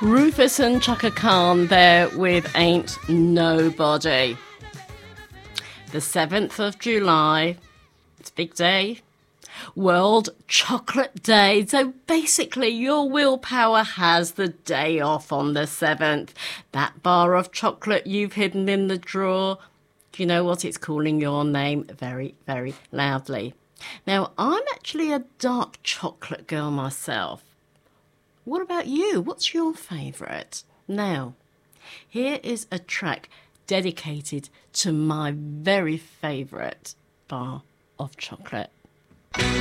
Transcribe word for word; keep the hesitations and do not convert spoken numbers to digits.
Rufus and Chaka Khan there with Ain't Nobody. The seventh of July, it's a big day, World Chocolate Day. So basically your willpower has the day off on the seventh. That bar of chocolate you've hidden in the drawer, do you know what? It's calling your name very, very loudly. Now, I'm actually a dark chocolate girl myself. What about you? What's your favourite? Now, here is a track dedicated to my very favourite bar of chocolate.